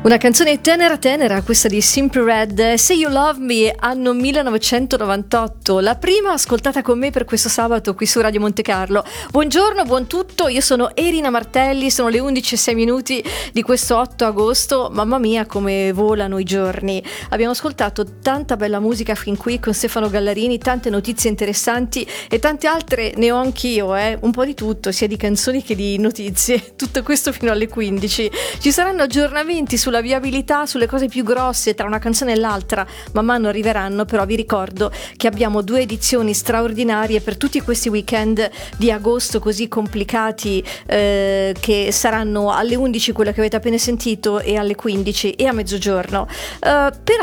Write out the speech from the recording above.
Una canzone tenera tenera, questa di Simply Red, Say You Love Me, anno 1998, la prima ascoltata con me per questo sabato qui su Radio Monte Carlo. Buongiorno, buon tutto, io sono Erina Martelli, sono le 11:06 di questo 8 agosto, mamma mia come volano i giorni. Abbiamo ascoltato tanta bella musica fin qui con Stefano Gallarini, tante notizie interessanti e tante altre ne ho anch'io, un po' di tutto, sia di canzoni che di notizie, tutto questo fino alle 15. Ci saranno aggiornamenti sulla viabilità, sulle cose più grosse tra una canzone e l'altra, man mano arriveranno, però vi ricordo che abbiamo 2 edizioni straordinarie per tutti questi weekend di agosto così complicati, che saranno alle 11 quella che avete appena sentito e alle 15 e a mezzogiorno. Per